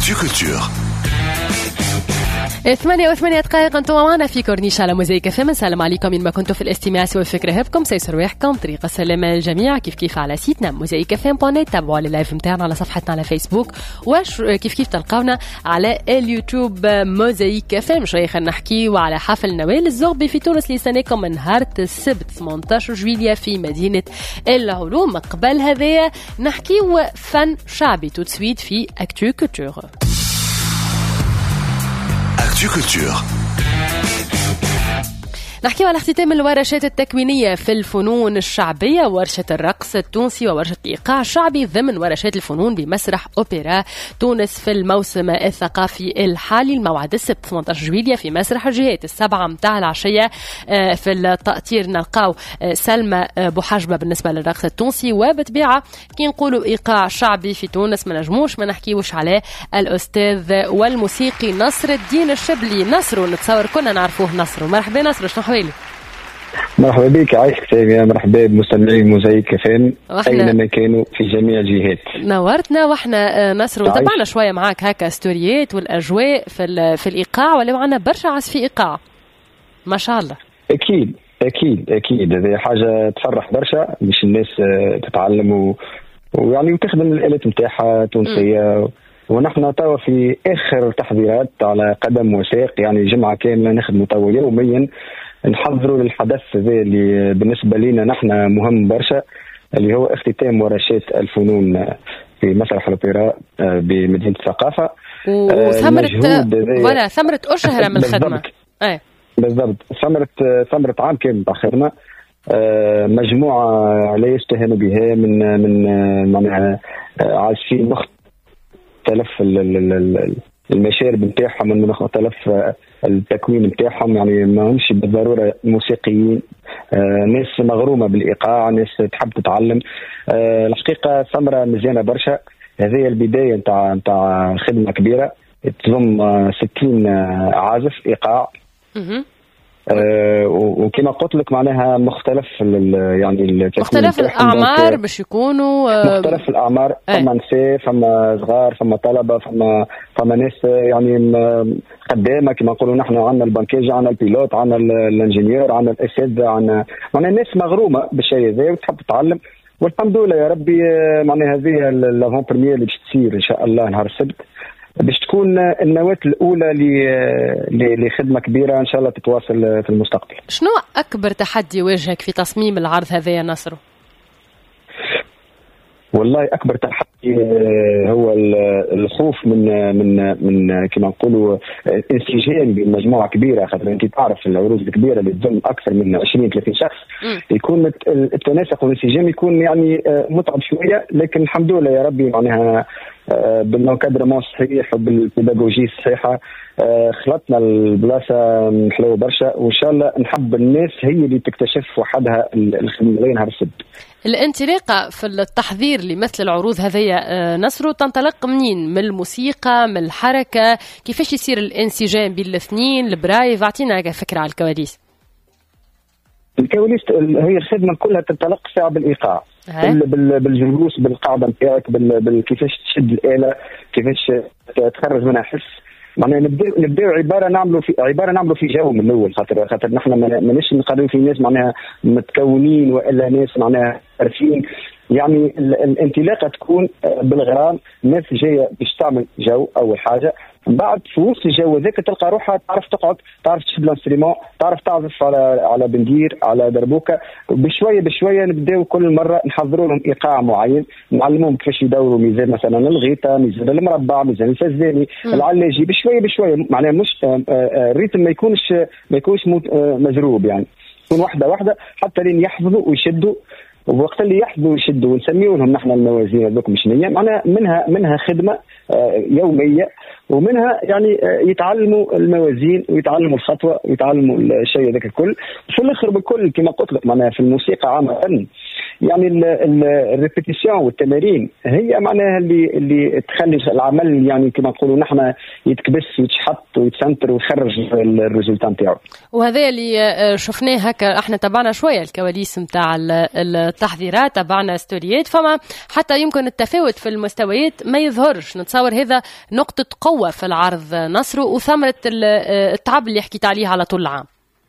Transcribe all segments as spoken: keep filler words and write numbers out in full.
أكتو كولتور. ثمانية وثمانية دقائق أنتم معنا في كورنيش على موزايك اف ام. السلام عليكم من ما كنتوا في الاستماع والفكرة هبكم سيسر رواحكم طريقة السلام الجميع كيف كيف على سيتنا موزايك اف ام بونيت. تابعوا اللايف متاعنا على صفحتنا على فيسبوك وش كيف كيف تلقاونا على اليوتيوب موزايك اف ام. شوية خلينا نحكي وعلى حفل نوال الزغبي في تونس اللي سناكم من نهار السبت ثمانية عشر جويلية في مدينة العلوم. قبل هذا نحكي فن شعبي توتسويت في أكتو كولتور. أكتو كولتور. نحكي على اختتام الورشات التكوينية في الفنون الشعبية، ورشة الرقص التونسي وورشة الإيقاع الشعبي ضمن ورشات الفنون بمسرح أوبرا تونس في الموسم الثقافي الحالي. الموعد السبت ثمانية عشر جويلية في مسرح الجهات السبعة متاع العشية. في التأطير نلقاو سلمى بوحجبة بالنسبة للرقص التونسي، وبطبيعة كي نقولوا إيقاع شعبي في تونس ما نجموش ما نحكيوش عليه الأستاذ والموسيقي نصر الدين الشبلي. نصر نتصور كنا نعرفوه. نصر مرحبا. نصر شنو حوالي؟ مرحبا بك، عايشك سامية. مرحبا بمستمعي موزايك فين أينما كانوا في جميع الجهات. نورتنا. واحنا نصر وتابعنا شوية معاك هكا ستوريات والأجواء في في الإيقاع، ولا معنا برشا عزف إيقاع ما شاء الله. أكيد أكيد أكيد هذه حاجة تفرح برشا باش الناس تتعلم ويعني وتخدم الآلات متاعها تونسية. ونحن توا في آخر تحضيرات على قدم وساق، يعني جمعة كاملة نخدم توا يوميا نحضروا للحدث ذا اللي بالنسبة لنا نحن مهم برشا، اللي هو اختتام ورشات الفنون في مسرح الأوبرا بمدينة الثقافة. وثمرة ولا ثمرة أشهر من الخدمة. أي بالضبط، ثمرة ثمرة عام كامل تاع خدمة. مجموعة لا يستهان بها من من معناها عازفين مختلف المشارب نتاعهم من مختلف التكوين نتاعهم، يعني ما همش بالضروره موسيقيين. آه ناس مغرومه بالايقاع، ناس تحب تتعلم. آه الحقيقه ثمره مزيانه برشا. هذه البدايه نتاع نتاع خدمه كبيره تضم ستين عازف ايقاع. آه وكما قلت لك معناها مختلف يعني مختلف الاعمار باش يكونوا آه مختلف الاعمار. فما نساء، فما صغار، فما طلبه، فما فما ناس يعني خدامه كما نقولوا نحن. عندنا البنكاج، عندنا البيلوت، عندنا الانجينيور، عندنا الاساتذه، عندنا معناها ناس مغرومه بالشيء هذا وتحب تتعلم. والحمد لله يا ربي معناها هذه لافون بريمير اللي باش تصير ان شاء الله نهار السبت باش تكون النواة الأولى لخدمة كبيرة إن شاء الله تتواصل في المستقبل. شنو أكبر تحدي واجهك في تصميم العرض هذا يا نصر؟ والله أكبر تحدي هو الخوف من من من كما نقولوا انسجام بمجموعة كبيرة، خاطر أنت تعرف العروض الكبيرة اللي تضم أكثر من عشرين ثلاثين شخص م. يكون التناسق والانسجام يكون يعني متعب شوية، لكن الحمد لله يا ربي معناها بالمنكدرمون الصحيح وبالبيداغوجي الصحيحة خلطنا البلاصة حلوة برشا، وإن شاء الله نحب الناس هي اللي تكتشف وحدها الخدمة نهار السبت. الانطلاقة في التحضير لمثل العروض هذه نصر تنطلق منين؟ من الموسيقى، من الحركة، كيفاش يصير الانسجام بين الاثنين؟ البرايف أعطينا فكرة على الكواليس. الكواليس هي الخدمة كلها تنطلق ساعة بالإيقاع، بالجلوس بالقاعدة نتاعك، كيفاش تشد الآلة، كيفاش تخرج منها حس. معناها نبداو نبداو عباره نعملوا في عباره نعملوا في جو من الاول، خاطر خاطر نحن ماناش نقارنوا في ناس معناها متكونين والا ناس معناها عارفين. يعني الانطلاقه تكون بالغرام، ناس جايه باش تعمل جو اول حاجه. بعد في وسط الجو ذاك تلقى روحها تعرف تقعد، تعرف تشد الانسترومون، تعرف تعزف على على بندير، على دربوكه. بشويه بشويه نبداو كل مره نحضروا لهم ايقاع معين، نعلموهم كيفاش يدوروا ميزان مثلا الغيطه، ميزان المربع، ميزان الفزاني، العلاجي. بشويه بشويه معناها مش الريتم ما يكونش ما يكونش مزروب، يعني يكون واحده واحده حتى لين يحفظوا ويشدوا. ووقت اللي يحفظوا ويشدوا ونسميوا لهم نحن الموازين هذوك مش نية، معناها منها منها خدمه يوميه، ومنها يعني يتعلموا الموازين ويتعلموا الخطوه ويتعلموا الشيء ذاك الكل. في الاخر بكل كما قلت لك معناها في الموسيقى عامه يعني الريبيتيشن والتمارين هي معناها اللي اللي تخلي العمل يعني كما نقولوا نحن يتكبس ويتحط ويتسنتر ويخرج الريزولتا نتاعو. وهذا اللي شفناه هكا، احنا تبعنا شويه الكواليس نتاع التحضيرات، تبعنا ستوريات، فما حتى يمكن التفاوت في المستويات ما يظهرش. نتصور هذا نقطه قوه في العرض نصرو وثمره التعب اللي حكيت عليه على طول العام.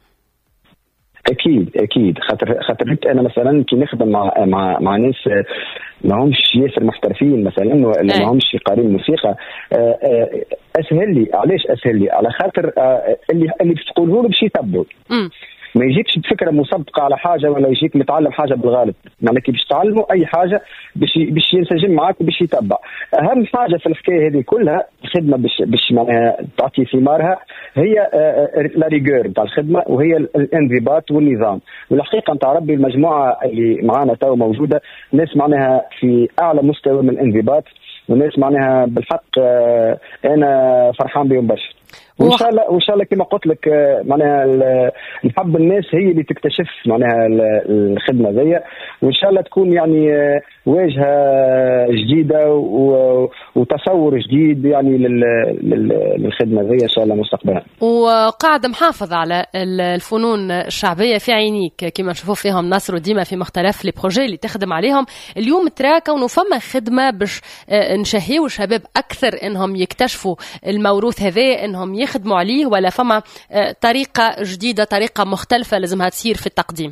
اكيد اكيد خاطر خاطر انا مثلا كي نخدم مع مع مع ناس ما همش ياسر محترفين مثلا ولا ما همش قارين موسيقى، اسهل لي. علاش اسهل لي؟ على خاطر اللي اللي تقوله له باش يتبعوا، ما يجيكش بفكره مسبقه على حاجه ولا يجيك متعلم حاجه بالغالب. معناها كي باش تعلموا اي حاجه باش باش ينسجم معاك وباش يتبع. اهم حاجه في الحكايه هذه كلها الخدمه باش باش معناها تعطي ثمارها هي لا ريغور نتاع الخدمه وهي الانضباط والنظام. والحقيقه نتاع ربي المجموعه اللي معانا تو موجوده ناس معناها في اعلى مستوى من الانضباط، وناس معناها بالحق انا فرحان بهم برشا. وان شاء الله وان شاء الله كما قلت لك معناها نحب الناس هي اللي تكتشف معناها الخدمه ذي، وان شاء الله تكون يعني واجهه جديده وتصور جديد يعني للخدمه ذي ان شاء الله مستقبلا. وقاعد محافظ على الفنون الشعبيه في عينيك كما نشوفوا فيهم نصر وديما في مختلف لي بروجي اللي تخدم عليهم. اليوم ترى كونه فما خدمه باش نشهيو الشباب اكثر انهم يكتشفوا الموروث هذا، انهم يخدموا عليه، ولا فما طريقة جديدة طريقة مختلفة لازمها تصير في التقديم؟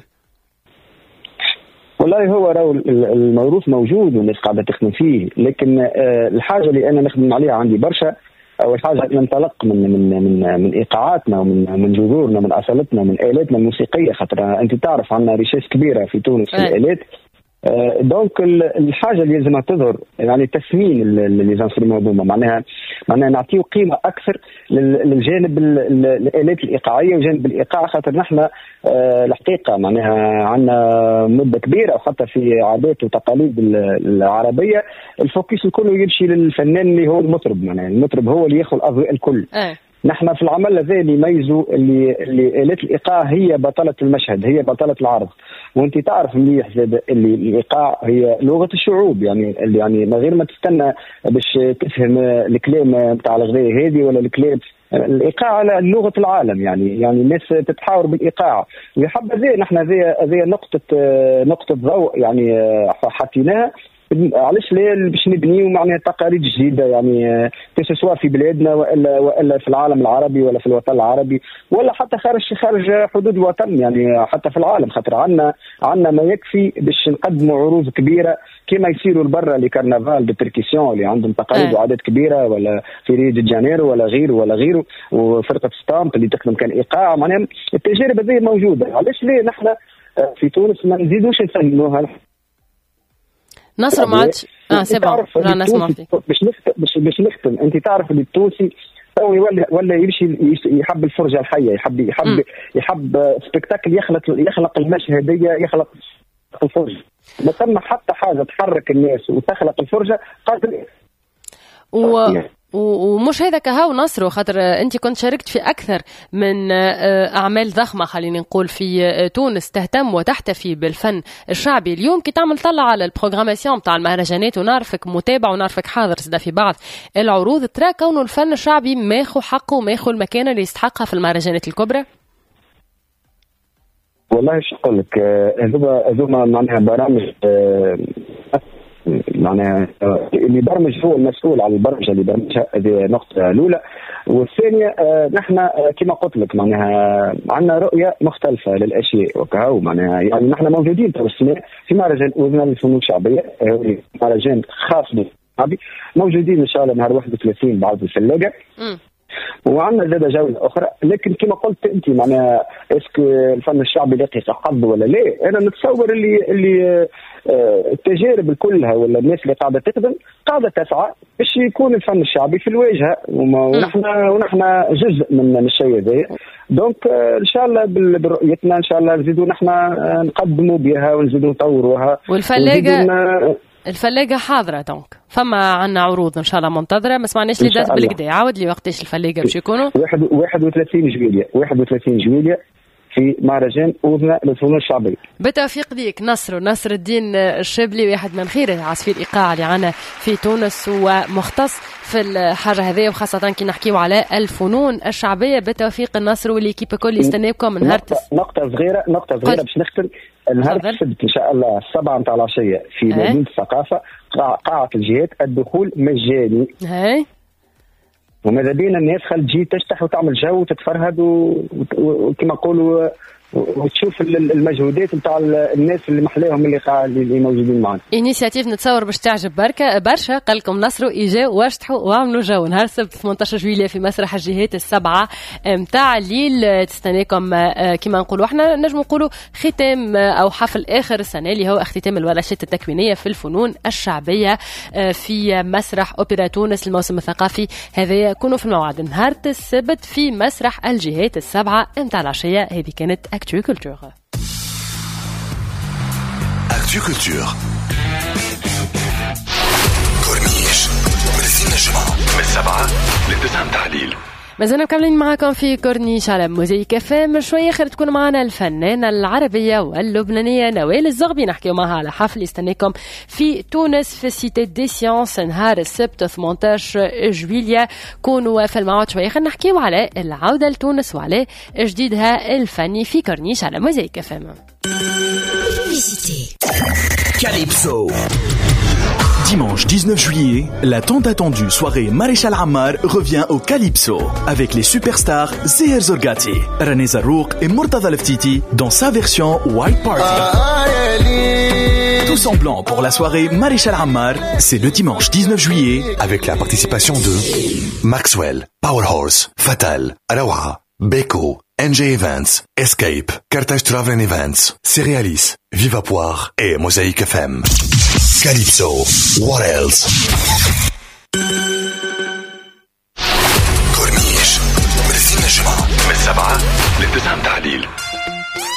والله هو راهو الموروث موجود والناس قاعدة تخدم فيه، لكن الحاجة اللي أنا نخدم عليها عندي برشا. أول حاجة ننطلق من من من من إيقاعاتنا ومن من جذورنا من أصالتنا من آلاتنا الموسيقية، خاطر أنت تعرف عندنا ريشيس كبيرة في تونس في الآلات. دونك الحاجه اللي لازمها تظهر يعني تسمين لي زانسترومون هذوما، معناها معناها نعطيو قيمه اكثر للجانب الالات الايقاعيه وجانب الايقاع، خاطر نحن الحقيقه معناها عندنا مده كبيره وحتى في عادات وتقاليد العربيه الفوكس الكل يمشي للفنان اللي هو المطرب، معناها المطرب هو اللي ياخذ الاضواء الكل. أه. نحن في العمل هذا اللي يميزوا اللي اللي آلات الإيقاع هي بطلة المشهد، هي بطلة العرض. وانت تعرف مليح اللي الإيقاع هي لغة الشعوب، يعني اللي يعني من غير ما تستنى باش تفهم الكلام بتاع الغذاء هذه ولا الكلام، الإيقاع على لغة العالم، يعني يعني الناس تتحاور بالإيقاع. ويحب ذي نحن ذي ذي نقطة نقطة ضوء يعني حطيناها. علاش لا باش نبنيو معناها تقاليد جديده، يعني سواء في بلادنا والا والا في العالم العربي ولا في الوطن العربي ولا حتى خارج خارج حدود الوطن، يعني حتى في العالم، خاطر عندنا عندنا ما يكفي باش نقدموا عروض كبيره كما يصيروا لبرا لي كارنفال دو بيركيسيون اللي عندهم تقاليد وعادات كبيره، ولا في ريو دي جانيرو ولا غيره ولا غيره، وفرقه ستامب اللي تخدم كان ايقاع. معناها التجارب هذه موجوده. علاش ليه نحن في تونس ما نزيدوش نسموها نصر ما عادش اه سي بون لا نسمع فيك باش نختم باش نختم. انت تعرف اللي التونسي تو ولا ولا يمشي يحب الفرجه الحيه، يحب يحب م. يحب سبيكتاكل، يخلق يخلق المشهديه، يخلق الفرجه. ما ثم حتى حاجه تحرك الناس وتخلق الفرجه قادر و... ومش هذا كهو نصر، خاطر انت كنت شاركت في اكثر من اعمال ضخمه خلينا نقول في تونس تهتم وتحتفي بالفن الشعبي. اليوم كي تعمل طلع على البروغراماسيون تاع المهرجانات ونعرفك متابع ونعرفك حاضر سدا في بعض العروض، ترى كونه الفن الشعبي ماخو حقه وماخو المكانه اللي يستحقها في المهرجانات الكبرى؟ والله شو نقول لك، هذوما هذوما معناها برامج معناها اللي برمج هو المسؤول على البرمجه اللي برمجها. هذه نقطه الاولى. والثانيه آه نحن آه كما قلت لك معناها عندنا رؤيه مختلفه للاشياء وكهو، معناها يعني نحن موجودين تو السنه في مهرجان وزن الفنون الشعبيه، آه مهرجان خاص بالشعبي، موجودين ان شاء الله نهار واحد وثلاثين بعد الثلاجه. وعندنا زاد جولة أخرى. لكن كما قلت أنت معناها اسكو الفن الشعبي لاقي حظه ولا لا؟ أنا نتصور اللي اللي التجارب كلها ولا الناس اللي قاعدة تخدم قاعدة تسعى باش يكون الفن الشعبي في الواجهة، ونحن ونحن جزء من الشيء هذا. دونك إن شاء الله برؤيتنا إن شاء الله نزيدوا نحن نقدموا بها ونزيدوا نطوروها. والفلاجة الفلاجة حاضرة دونك فما عنا عروض ان شاء الله منتظرة. ما سمعناش لي دات بالكدا، عاود لي وقتاش الفلاجة باش يكونوا؟ واحد وثلاثين جويلية واحد وثلاثين جويلية في مهرجان أوذنا للفنون الشعبية. بالتوفيق ليك نصر نصر الدين الشبلي، واحد من خير عصفير الإيقاع اللي عنا في تونس ومختص في الحاجة هذه، وخاصة كي نحكيو على الفنون الشعبية. بالتوفيق النصر والليكيب الكل يستناكم نهار نقطة صغيرة نقطة صغيرة باش نختم. نهار السبت إن شاء الله السبعة متاع العشية في مدينة الثقافة قاعة الجهات الدخول مجاني. هاي وماذا بينا الناس خل تجي تشتح وتعمل جو وتتفرهد وكما نقولوا وتشوف المجهودات نتاع الناس اللي محلاهم اللي اللي موجودين معنا. انيشيتيف نتصور باش تعجب بركه برشا. قال لكم نصروا اجاو واشطحوا وعملوا جو نهار السبت ثمانية عشر جويلية في مسرح الجهات السبعه نتاع الليل. تستناكم كما نقولوا احنا نجم نقولوا ختام او حفل اخر السنه اللي هو اختتام الورشات التكوينيه في الفنون الشعبيه في مسرح اوبرا تونس. الموسم الثقافي هذا يكون في الموعد نهار السبت في مسرح الجهات السبعه نتاع العشيه. هذه كانت Actu Culture. Actu Culture. كورنيش من الجمعة من السبعة للتسعة تحليل. مازلنا مكملين معاكم في كورنيش على موزيك اف ام. شويه خير تكون معنا الفنانه العربيه واللبنانيه نوال الزغبي، نحكيو معها على حفل يستناكم في تونس في سيتي دي سيونس نهار السبت ثمانية عشر جويلية. كونوا في الموعد شويه خلينا نحكيو على العوده لتونس وعلى جديدها الفني في كورنيش على موزيك اف ام. Calypso. Dimanche dix-neuf juillet, la tant attendue soirée Maréchal Ammar revient au Calypso avec les superstars Zeher Zorgati, René Zarouk et Murtada Leftiti dans sa version White Party. Tous en blanc pour la soirée Maréchal Ammar, c'est le dimanche dix-neuf juillet avec la participation de Maxwell, Powerhorse, Fatal, Arawa, Beko, N J Events, Escape, Carthage Travel Events, Cerealis, Viva Poire et Mosaïque F M. Calypso, what else? كورنيش من السبعة للتسعة